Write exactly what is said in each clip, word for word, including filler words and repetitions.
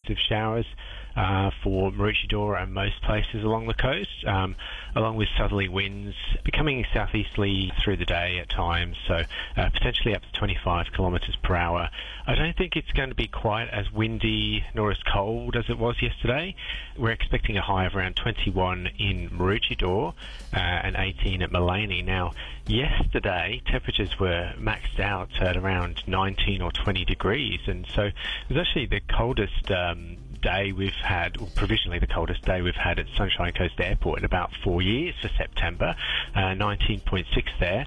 of showers uh, for Maroochydore and most places along the coast, um, along with southerly winds becoming southeasterly through the day at times, so uh, potentially up to twenty-five kilometres per hour. I don't think it's going to be quite as windy nor as cold as it was yesterday. We're expecting a high of around twenty-one in Maroochydore uh, and eighteen at Maleny. Now, yesterday temperatures were maxed out at around nineteen or twenty degrees, and so it was actually the coldest um, day we've had, or provisionally the coldest day we've had at Sunshine Coast Airport in about four years for September, uh, nineteen point six there.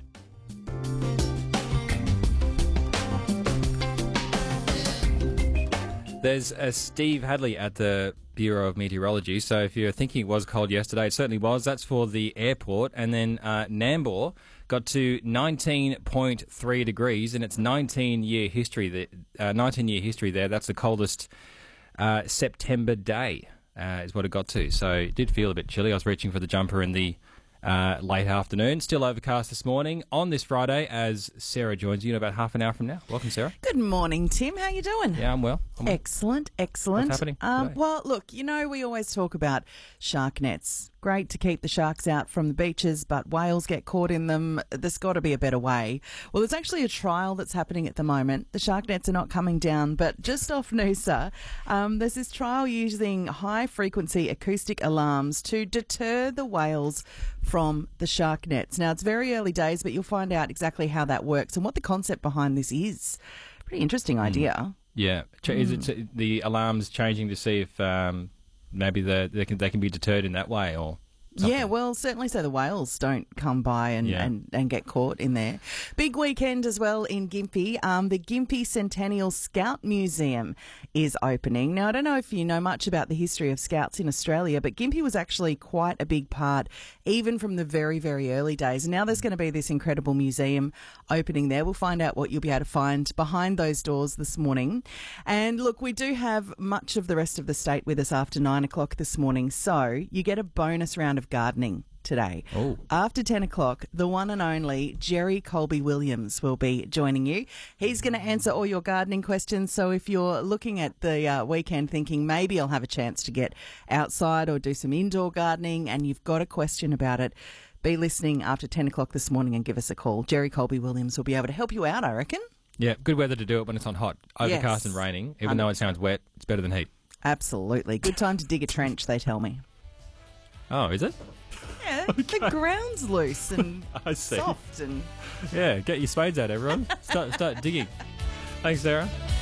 There's a Steve Hadley at the Bureau of Meteorology, so if you're thinking it was cold yesterday, it certainly was. That's for the airport. And then uh, Nambour got to nineteen point three degrees, and it's nineteen-year history. That, uh, nineteen-year history there. That's the coldest uh, September day, uh, is what it got to. So it did feel a bit chilly. I was reaching for the jumper in the uh, late afternoon. Still overcast this morning on this Friday as Sarah joins you in about half an hour from now. Welcome, Sarah. Good morning, Tim. How you doing? Yeah, I'm well. I'm well. Excellent, excellent. What's happening Um, today? well, look, you know, we always talk about shark nets. Great to keep the sharks out from the beaches, but whales get caught in them. There's got to be a better way. Well, there's actually a trial that's happening at the moment. The shark nets are not coming down, but just off Noosa, um, there's this trial using high-frequency acoustic alarms to deter the whales from the shark nets. Now, it's very early days, but you'll find out exactly how that works and what the concept behind this is. Pretty interesting idea. Yeah. Ch- Is it ch- the alarms changing to see if um, maybe the, they can they can be deterred in that way, or something? Yeah, well, certainly so the whales don't come by and, Yeah. and, and get caught in there. Big weekend as well in Gympie. Um, the Gympie Centennial Scout Museum is opening. Now, I don't know if you know much about the history of Scouts in Australia, but Gympie was actually quite a big part, even from the very, very early days. And now there's going to be this incredible museum opening there. We'll find out what you'll be able to find behind those doors this morning. And look, we do have much of the rest of the state with us after nine o'clock this morning. So you get a bonus round of gardening today. Oh. After ten o'clock, the one and only Jerry Colby Williams will be joining you. He's going to answer all your gardening questions. So if you're looking at the uh, weekend thinking maybe I'll have a chance to get outside or do some indoor gardening and you've got a question about it, be listening after ten o'clock this morning and give us a call. Jerry Colby Williams will be able to help you out, I reckon. Yeah, good weather to do it when it's on hot. Overcast Yes. and raining. Even though it sounds wet, it's better than heat. Absolutely. Good time to dig a trench, they tell me. Oh, is it? Yeah, the ground's loose and I see. soft and... Yeah, get your spades out, everyone. Start, start digging. Thanks, Sarah.